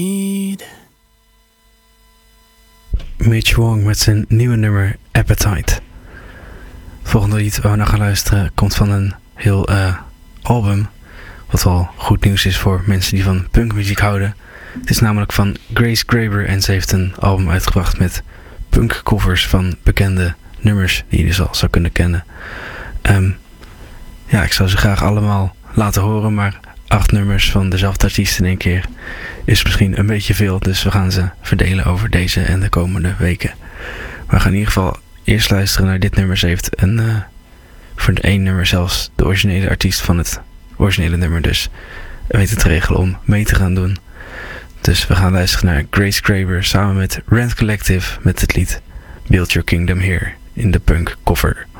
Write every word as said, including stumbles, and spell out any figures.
Mitch Wong met zijn nieuwe nummer Appetite. Volgende lied waar we naar gaan luisteren komt van een heel uh, album. Wat wel goed nieuws is voor mensen die van punkmuziek houden. Het is namelijk van Grace Graber en ze heeft een album uitgebracht met punkcovers van bekende nummers die je dus al zou kunnen kennen. Um, ja, ik zou ze graag allemaal laten horen, maar acht nummers van dezelfde artiest in één keer is misschien een beetje veel. Dus we gaan ze verdelen over deze en de komende weken. We gaan in ieder geval eerst luisteren naar dit nummer. Ze heeft een, uh, voor de één nummer zelfs de originele artiest van het originele nummer dus weten te regelen om mee te gaan doen. Dus we gaan luisteren naar Grace Graber samen met Rand Collective met het lied Build Your Kingdom Here in de punk cover.